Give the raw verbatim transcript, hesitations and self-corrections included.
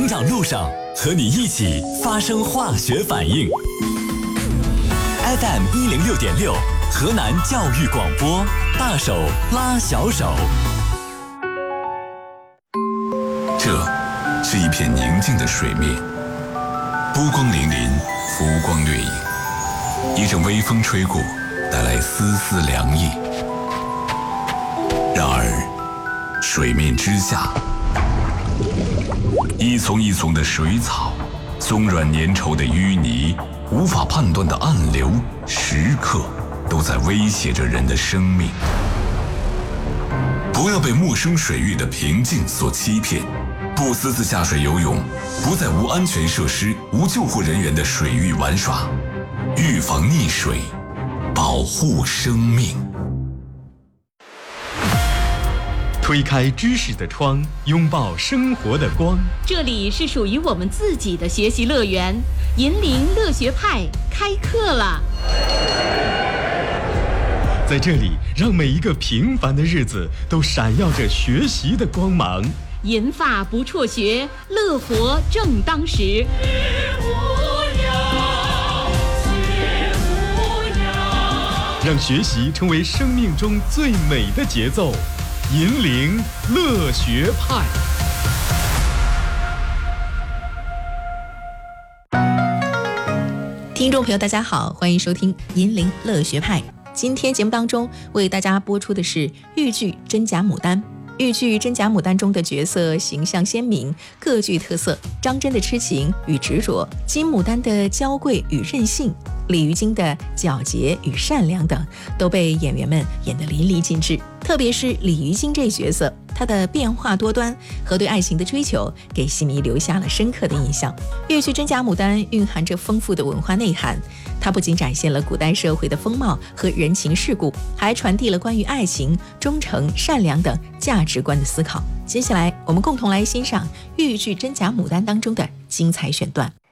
成长路上，和你一起发生化学反应。F M 一零六点六，河南教育广播，大手拉小手。 这是一片宁静的水面，波光粼粼，浮光掠影。一阵微风吹过，带来丝丝凉意。然而，水面之下，一丛一丛的水草，松软粘稠的淤泥，无法判断的暗流，时刻都在威胁着人的生命。不要被陌生水域的平静所欺骗，不私自下水游泳，不在无安全设施、无救护人员的水域玩耍，预防溺水，保护生命。 推开知识的窗，拥抱生活的光。 这里是属于我们自己的学习乐园，银铃乐学派开课了。 在这里，让每一个平凡的日子都闪耀着学习的光芒。 银发不辍学，乐活正当时。 让学习成为生命中最美的节奏。银铃乐学派。 听众朋友大家好，欢迎收听银铃乐学派。今天节目当中为大家播出的是豫剧《真假牡丹》。豫剧《真假牡丹》中的角色形象鲜明，各具特色。张真的痴情与执着，金牡丹的娇贵与任性，鲤鱼精的皎洁与善良等，都被演员们演得淋漓尽致。特别是鲤鱼精这角色，她的变化多端和对爱情的追求，给戏迷留下了深刻的印象。豫剧《真假牡丹》蕴含着丰富的文化内涵，它不仅展现了古代社会的风貌和人情世故，还传递了关于爱情、忠诚、善良等价值观的思考。接下来，我们共同来欣赏豫剧《真假牡丹》当中的精彩选段。